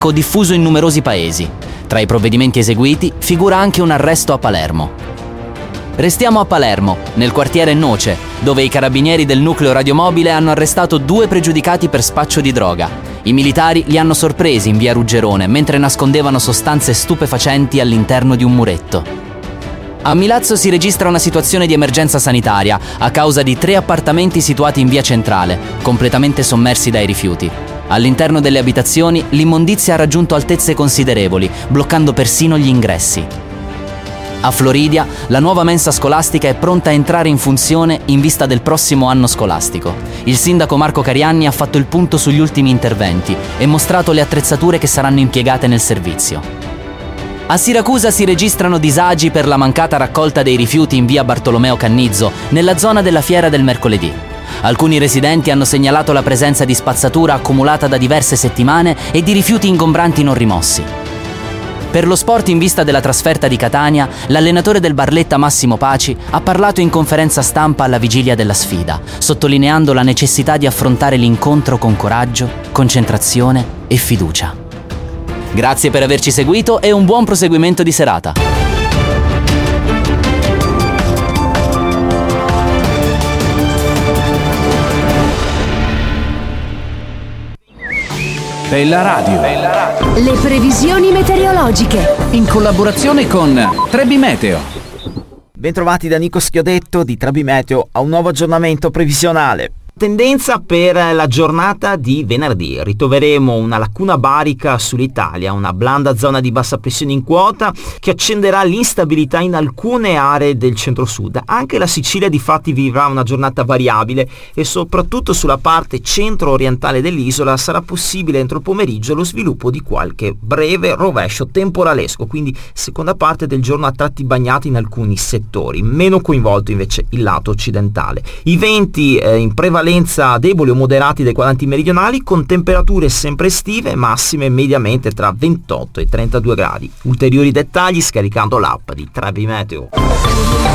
diffuso in numerosi paesi. Tra i provvedimenti eseguiti figura anche un arresto a Palermo. Restiamo a Palermo, nel quartiere Noce, dove i carabinieri del nucleo radiomobile hanno arrestato 2 pregiudicati per spaccio di droga. I militari li hanno sorpresi in via Ruggerone mentre nascondevano sostanze stupefacenti all'interno di un muretto. A Milazzo si registra una situazione di emergenza sanitaria a causa di 3 appartamenti situati in via Centrale, completamente sommersi dai rifiuti. All'interno delle abitazioni l'immondizia ha raggiunto altezze considerevoli, bloccando persino gli ingressi. A Floridia, la nuova mensa scolastica è pronta a entrare in funzione in vista del prossimo anno scolastico. Il sindaco Marco Carianni ha fatto il punto sugli ultimi interventi e mostrato le attrezzature che saranno impiegate nel servizio. A Siracusa si registrano disagi per la mancata raccolta dei rifiuti in via Bartolomeo Cannizzo, nella zona della fiera del mercoledì. Alcuni residenti hanno segnalato la presenza di spazzatura accumulata da diverse settimane e di rifiuti ingombranti non rimossi. Per lo sport in vista della trasferta di Catania, l'allenatore del Barletta Massimo Paci ha parlato in conferenza stampa alla vigilia della sfida, sottolineando la necessità di affrontare l'incontro con coraggio, concentrazione e fiducia. Grazie per averci seguito e un buon proseguimento di serata. Bella Radio. Le previsioni meteorologiche. In collaborazione con Trebi Meteo. Bentrovati da Nico Schiodetto di Trebi Meteo a un nuovo aggiornamento previsionale. Tendenza per la giornata di venerdì. Ritroveremo una lacuna barica sull'Italia, una blanda zona di bassa pressione in quota che accenderà l'instabilità in alcune aree del centro-sud. Anche la Sicilia di fatti vivrà una giornata variabile e soprattutto sulla parte centro-orientale dell'isola sarà possibile entro il pomeriggio lo sviluppo di qualche breve rovescio temporalesco, quindi seconda parte del giorno a tratti bagnati in alcuni settori, meno coinvolto invece il lato occidentale. I venti in prevalenza deboli o moderati dai quadranti meridionali, con temperature sempre estive, massime mediamente tra 28 e 32 gradi. Ulteriori dettagli scaricando l'app di Trebi Meteo.